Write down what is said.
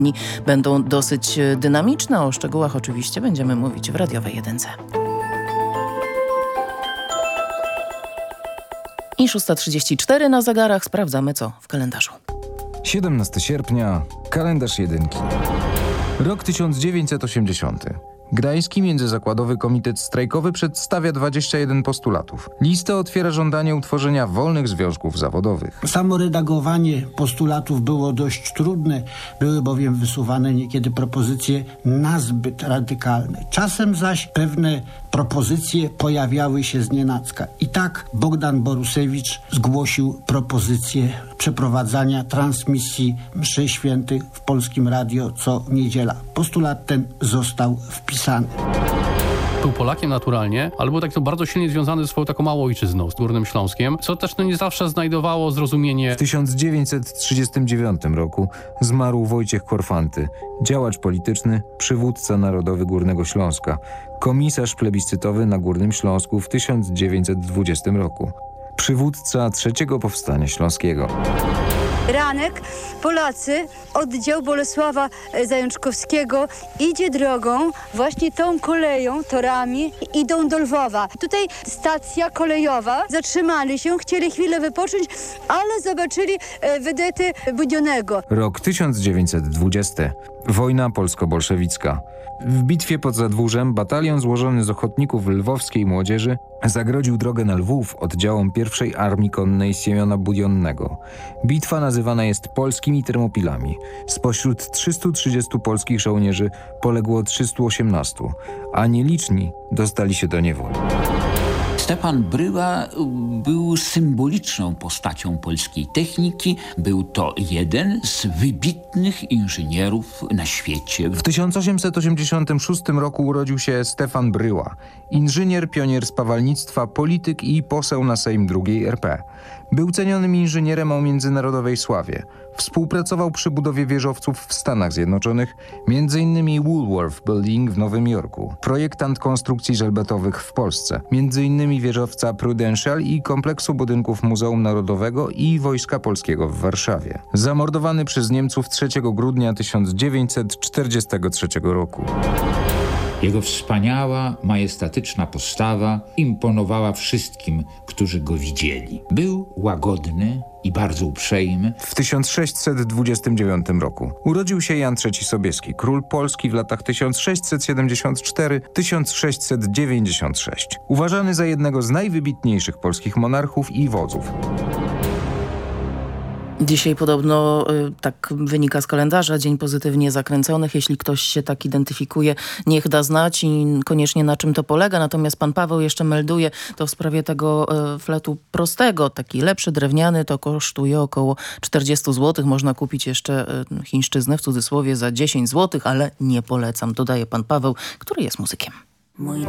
będą dosyć dynamiczne. O szczegółach oczywiście będziemy mówić w radiowej jedynce. I 6:34 na zegarach. Sprawdzamy, co w kalendarzu. 17 sierpnia, kalendarz jedynki. Rok 1980. Gdański Międzyzakładowy Komitet Strajkowy przedstawia 21 postulatów. Listę otwiera żądanie utworzenia wolnych związków zawodowych. Samo redagowanie postulatów było dość trudne, były bowiem wysuwane niekiedy propozycje nazbyt radykalne. Czasem zaś pewne propozycje pojawiały się znienacka. I tak Bogdan Borusewicz zgłosił propozycję przeprowadzania transmisji mszy świętych w Polskim Radio co niedziela. Postulat ten został wpisany. Był Polakiem naturalnie, ale był tak to bardzo silnie związany ze swoją taką małą ojczyzną, z Górnym Śląskiem, co też nie zawsze znajdowało zrozumienie. W 1939 roku zmarł Wojciech Korfanty, działacz polityczny, przywódca narodowy Górnego Śląska, komisarz plebiscytowy na Górnym Śląsku w 1920 roku, przywódca III Powstania Śląskiego. Ranek, Polacy, oddział Bolesława Zajączkowskiego idzie drogą, właśnie tą koleją, torami, idą do Lwowa. Tutaj stacja kolejowa, zatrzymali się, chcieli chwilę wypocząć, ale zobaczyli wydety Budionego. Rok 1920. Wojna polsko-bolszewicka. W bitwie pod Zadwórzem batalion złożony z ochotników lwowskiej młodzieży zagrodził drogę na Lwów oddziałom I Armii Konnej Siemiona Budionnego. Bitwa nazywana jest polskimi Termopilami. Spośród 330 polskich żołnierzy poległo 318, a nieliczni dostali się do niewoli. Stefan Bryła był symboliczną postacią polskiej techniki. Był to jeden z wybitnych inżynierów na świecie. W 1886 roku urodził się Stefan Bryła, inżynier, pionier spawalnictwa, polityk i poseł na Sejm II RP. Był cenionym inżynierem o międzynarodowej sławie. Współpracował przy budowie wieżowców w Stanach Zjednoczonych, m.in. Woolworth Building w Nowym Jorku, projektant konstrukcji żelbetowych w Polsce, m.in. wieżowca Prudential i kompleksu budynków Muzeum Narodowego i Wojska Polskiego w Warszawie. Zamordowany przez Niemców 3 grudnia 1943 roku. Jego wspaniała, majestatyczna postawa imponowała wszystkim, którzy go widzieli. Był łagodny i bardzo uprzejmy. W 1629 roku urodził się Jan III Sobieski, król Polski w latach 1674-1696. Uważany za jednego z najwybitniejszych polskich monarchów i wodzów. Dzisiaj podobno, tak wynika z kalendarza, dzień pozytywnie zakręconych. Jeśli ktoś się tak identyfikuje, niech da znać i koniecznie na czym to polega. Natomiast pan Paweł jeszcze melduje to w sprawie tego fletu prostego. Taki lepszy, drewniany, to kosztuje około 40 zł. Można kupić jeszcze chińszczyznę w cudzysłowie za 10 zł, ale nie polecam, dodaje pan Paweł, który jest muzykiem. Mój